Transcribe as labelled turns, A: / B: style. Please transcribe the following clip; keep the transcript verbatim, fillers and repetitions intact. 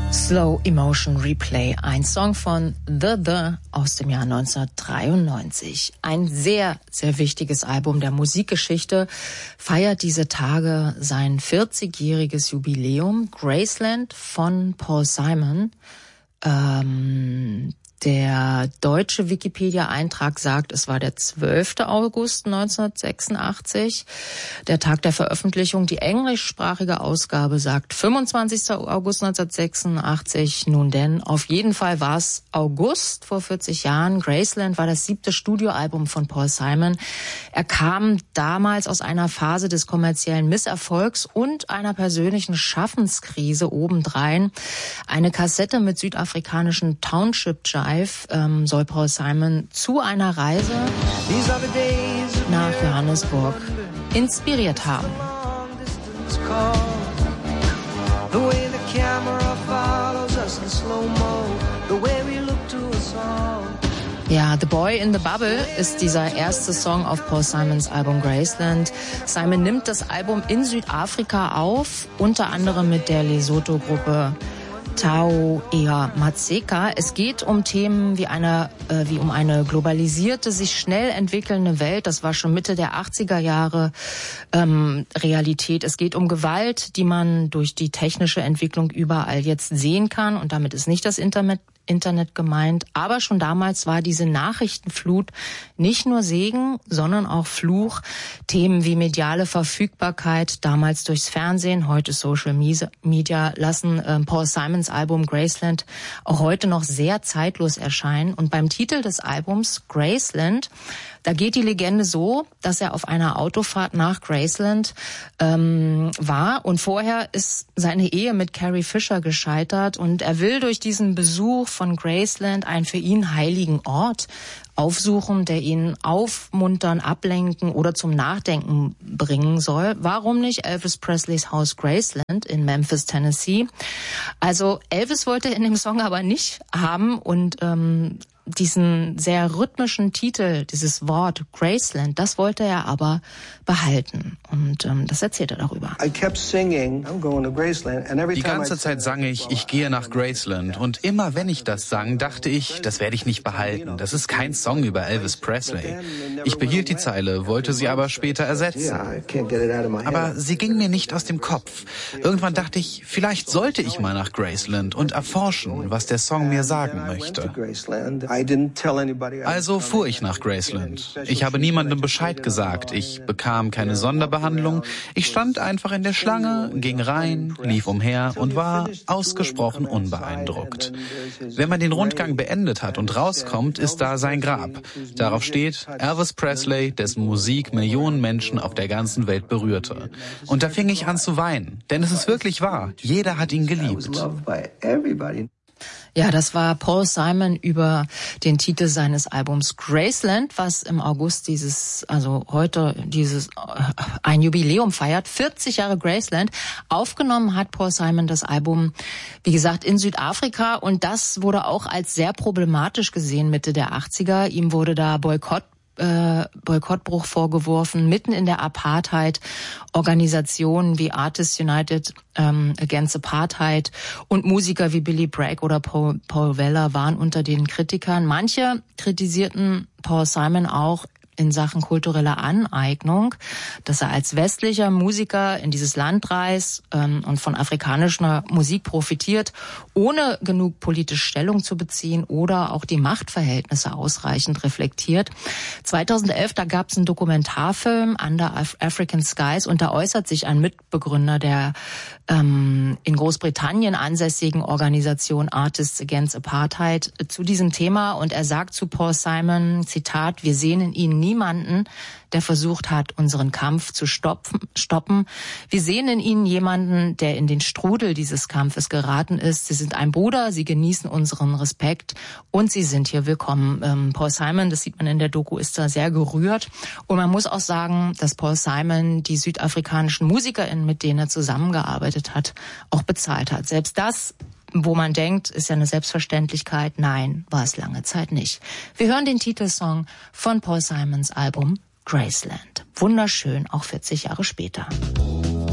A: Slow Emotion Replay, ein Song von The The aus dem Jahr neunzehnhundertdreiundneunzig. Ein sehr, sehr wichtiges Album der Musikgeschichte feiert diese Tage sein vierzigjähriges Jubiläum. Graceland von Paul Simon. Ähm, der deutsche Wikipedia-Eintrag sagt, es war der zwölfte August neunzehnhundertsechsundachtzig. Der Tag der Veröffentlichung. Die englischsprachige Ausgabe sagt fünfundzwanzigster August neunzehnhundertsechsundachtzig. Nun denn, auf jeden Fall war es August vor vierzig Jahren. Graceland war das siebte Studioalbum von Paul Simon. Er kam damals aus einer Phase des kommerziellen Misserfolgs und einer persönlichen Schaffenskrise obendrein. Eine Kassette mit südafrikanischen Township-Jive ähm, soll Paul Simon zu einer Reise nach Johannesburg inspiriert haben. Ja, The Boy in the Bubble ist dieser erste Song auf Paul Simons Album Graceland. Simon nimmt das Album in Südafrika auf, unter anderem mit der Lesotho-Gruppe Tau Ea Matseka. Es geht um Themen wie eine, äh, wie um eine globalisierte, sich schnell entwickelnde Welt. Das war schon Mitte der achtziger Jahre ähm, Realität. Es geht um Gewalt, die man durch die technische Entwicklung überall jetzt sehen kann. Und damit ist nicht das Internet Internet gemeint. Aber schon damals war diese Nachrichtenflut nicht nur Segen, sondern auch Fluch. Themen wie mediale Verfügbarkeit, damals durchs Fernsehen, heute Social Media, lassen äh, Paul Simons Album Graceland auch heute noch sehr zeitlos erscheinen. Und beim Titel des Albums Graceland, da geht die Legende so, dass er auf einer Autofahrt nach Graceland ähm, war und vorher ist seine Ehe mit Carrie Fisher gescheitert und er will durch diesen Besuch von Graceland einen für ihn heiligen Ort aufsuchen, der ihn aufmuntern, ablenken oder zum Nachdenken bringen soll. Warum nicht Elvis Presleys Haus Graceland in Memphis, Tennessee? Also Elvis wollte in dem Song aber nicht haben und ähm, diesen sehr rhythmischen Titel, dieses Wort Graceland, das wollte er aber behalten. Und ähm, das erzählt er darüber.
B: Die ganze Zeit sang ich, ich gehe nach Graceland. Und immer wenn ich das sang, dachte ich, das werde ich nicht behalten. Das ist kein Song über Elvis Presley. Ich behielt die Zeile, wollte sie aber später ersetzen. Aber sie ging mir nicht aus dem Kopf. Irgendwann dachte ich, vielleicht sollte ich mal nach Graceland und erforschen, was der Song mir sagen möchte. Also fuhr ich nach Graceland. Ich habe niemandem Bescheid gesagt. Ich bekam keine Sonderbehandlung. Ich stand einfach in der Schlange, ging rein, lief umher und war ausgesprochen unbeeindruckt. Wenn man den Rundgang beendet hat und rauskommt, ist da sein Grab. Darauf steht Elvis Presley, dessen Musik Millionen Menschen auf der ganzen Welt berührte. Und da fing ich an zu weinen, denn es ist wirklich wahr. Jeder hat ihn geliebt.
A: Ja, das war Paul Simon über den Titel seines Albums Graceland, was im August dieses, also heute dieses, ein Jubiläum feiert. vierzig Jahre Graceland. Aufgenommen hat Paul Simon das Album, wie gesagt, in Südafrika und das wurde auch als sehr problematisch gesehen Mitte der achtziger. Ihm wurde da Boykott Äh, Boykottbruch vorgeworfen, mitten in der Apartheid. Organisationen wie Artists United ähm, Against Apartheid und Musiker wie Billy Bragg oder Paul, Paul Weller waren unter den Kritikern. Manche kritisierten Paul Simon auch in Sachen kultureller Aneignung, dass er als westlicher Musiker in dieses Land reist ähm, und von afrikanischer Musik profitiert, ohne genug politische Stellung zu beziehen oder auch die Machtverhältnisse ausreichend reflektiert. zweitausendelf, da gab es einen Dokumentarfilm Under Af- African Skies und da äußert sich ein Mitbegründer der ähm, in Großbritannien ansässigen Organisation Artists Against Apartheid zu diesem Thema und er sagt zu Paul Simon, Zitat, wir sehen in ihnen niemanden, der versucht hat, unseren Kampf zu stopfen, stoppen. Wir sehen in ihnen jemanden, der in den Strudel dieses Kampfes geraten ist. Sie sind ein Bruder, sie genießen unseren Respekt und sie sind hier willkommen. Ähm, Paul Simon, das sieht man in der Doku, ist da sehr gerührt. Und man muss auch sagen, dass Paul Simon die südafrikanischen MusikerInnen, mit denen er zusammengearbeitet hat, auch bezahlt hat. Selbst das, wo man denkt, ist ja eine Selbstverständlichkeit. Nein, war es lange Zeit nicht. Wir hören den Titelsong von Paul Simons Album Graceland. Wunderschön, auch vierzig Jahre später.